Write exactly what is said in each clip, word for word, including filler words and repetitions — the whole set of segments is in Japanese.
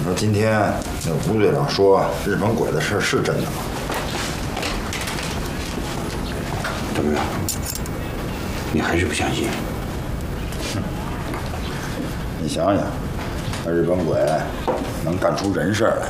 说今天那吴队长说日本鬼的事是真的吗？ 怎么样？你还是不相信？ 你想想，那日本鬼能干出人事来？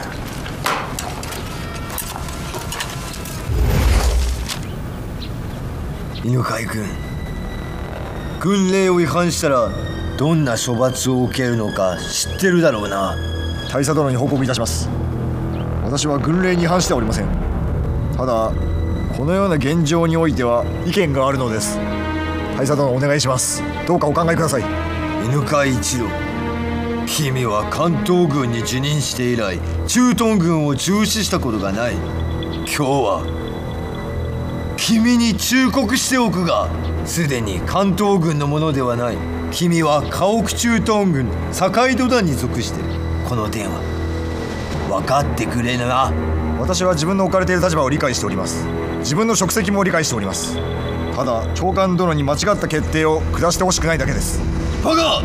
犬飼君、訓令を違反したらどんな処罰を受けるのか知ってるだろうな。 大佐殿に報告いたします。私は軍令に違反しておりません。ただこのような現状においては意見があるのです。大佐殿お願いします。どうかお考えください。 犬飼一郎、君は関東軍に辞任して以来駐屯軍を重視したことがない。今日は君に忠告しておくが、すでに関東軍のものではない。君は家屋駐屯軍坂井戸田に属している。この点は分かってくれぬな。 私は自分の置かれている立場を理解しております。自分の職責も理解しております。ただ長官殿に間違った決定を下してほしくないだけです。 バカ！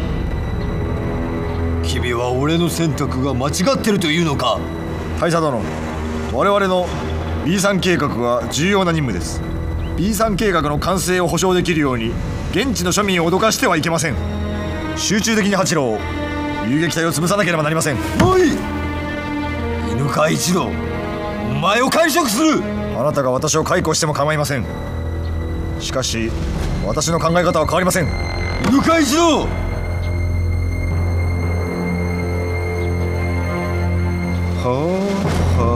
君は俺の選択が間違ってるというのか？ 大佐殿、我々の ビーさん 計画は重要な任務です。 ビーさん 計画の完成を保証できるように現地の庶民を脅かしてはいけません。集中的に八郎、遊撃隊を潰さなければなりません。 おい！犬飼一郎、お前を解職する。 あなたが私を解雇しても構いません。しかし私の考え方は変わりません。 犬飼一郎！はあは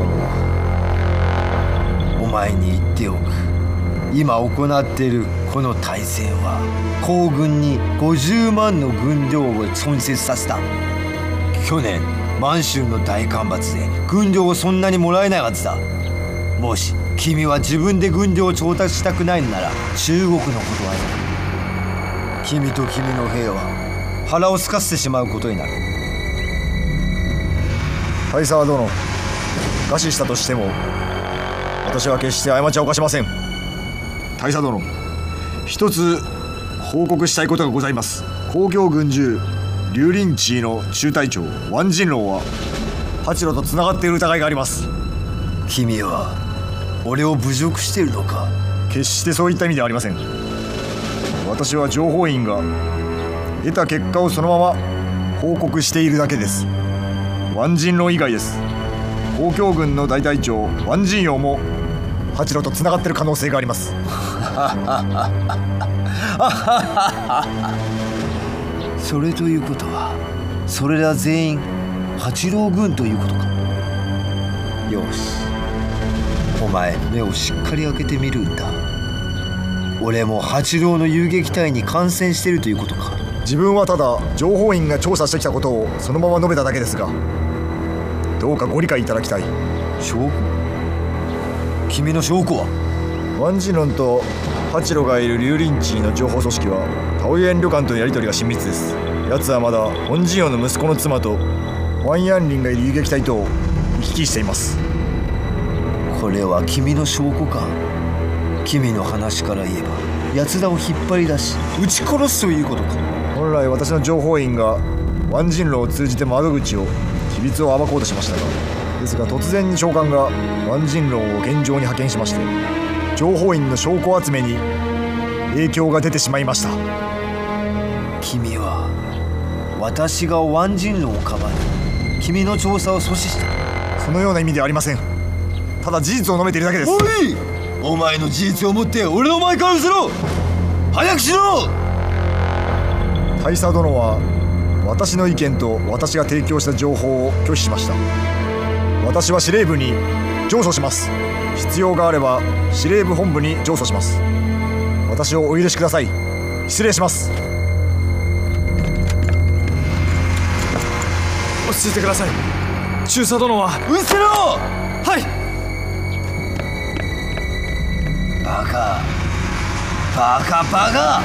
あはあ、お前に言っておく。今行っているこの大戦は皇軍にごじゅうまんの軍領を損失させた。去年満州の大干ばつで軍領をそんなにもらえないはずだ。もし君は自分で軍領を調達したくないのなら中国のことはね。君と君の兵は腹を空かせてしまうことになる。 大佐殿、餓死したとしても私は決して過ちは犯しません。大佐殿、一つ報告したいことがございます。皇居軍中劉林地の中隊長王金郎は八郎とつながっている疑いがあります。 君は俺を侮辱しているのか？ 決してそういった意味ではありません。私は情報員が得た結果をそのまま報告しているだけです。王金郎以外です。皇居軍の大隊長王金陽も八郎とつながっている可能性があります。 それということはそれら全員八郎軍ということか。よし、お前目をしっかり開けてみるんだ。俺も八郎の遊撃隊に感染しているということか。 自分はただ情報員が調査してきたことをそのまま述べただけですが、どうかご理解いただきたい。 証拠？君の証拠は？ 王金郎と八郎がいる劉林地の情報組織は桃園旅館とのやり取りが親密です。奴はまだ王金陽の息子の妻と王陽林がいる遊撃隊と行き来しています。 これは君の証拠か。君の話から言えば奴らを引っ張り出し撃ち殺すということか。 本来私の情報員が王金郎を通じて窓口を秘密を暴こうとしましたが、ですが突然に長官が王金郎を現場に派遣しまして、情報員の証拠集めに影響が出てしまいました。 君は私が王金郎をかばい君の調査を阻止した。 そのような意味ではありません。ただ事実を述べているだけです。 おい！お前の事実を持って俺の前から失せろ！早くしろ！ 大佐殿は私の意見と私が提供した情報を拒否しました。私は司令部に上訴します。必要があれば司令部本部に上訴します。私をお許しください。失礼します。 落ち着いてください。中佐殿は。 うせろ！ はい。 バカバカバカ！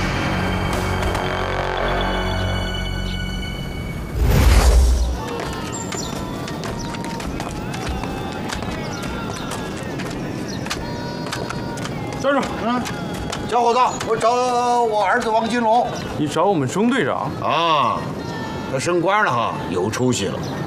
站住！ 嗯，小伙子，我找我儿子王金龙。 你找我们中队长啊？他升官了哈，有出息了。